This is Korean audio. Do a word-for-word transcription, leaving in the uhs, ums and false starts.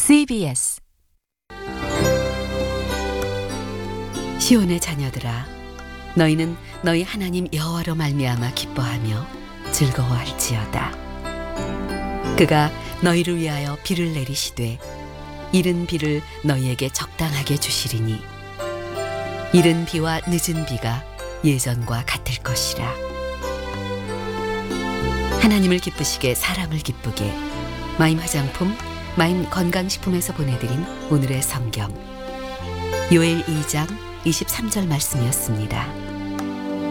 씨비에스 시온의 자녀들아, 너희는 너희 하나님 여호와로 말미암아 기뻐하며 즐거워할지어다. 그가 너희를 위하여 비를 내리시되 이른 비를 너희에게 적당하게 주시리니 이른 비와 늦은 비가 예전과 같을 것이라. 하나님을 기쁘시게 사람을 기쁘게. 마임 화장품, 마임 건강식품에서 보내드린 오늘의 성경 요엘 이 장 이십삼 절 말씀이었습니다.